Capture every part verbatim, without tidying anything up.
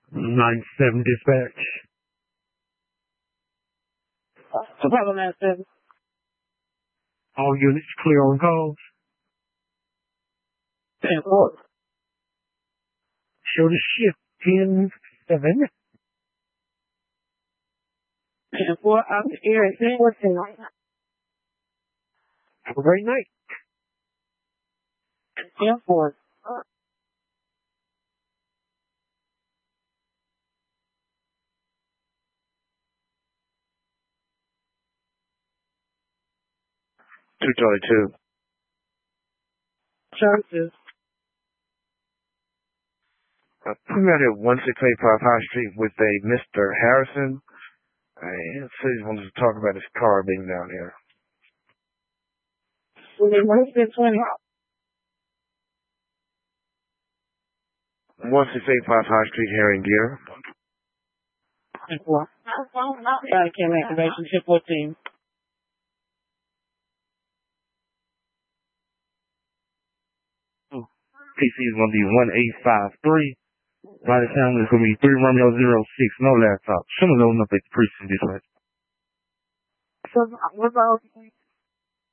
nine seven dispatch. Chicago nine seven. All units clear on calls. ten four. Show the shift ten seven. ten four out the air at ten fourteen. Have a great night. ten four. two twenty-two. Churches. Uh, put me out here at one six eight five High Street with a Mister Harrison. I said he wanted to talk about his car being down here. twenty. one six eight five High Street, Herring Gear. ten four. Got a camera activation, ten fourteen. P C is going to be one eight five three. By the time it's going to be three Romeo zero six. No laptop. Someone's loading up at the precinct this way. So, what about...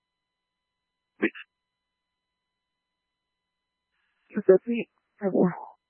Bitch. It's a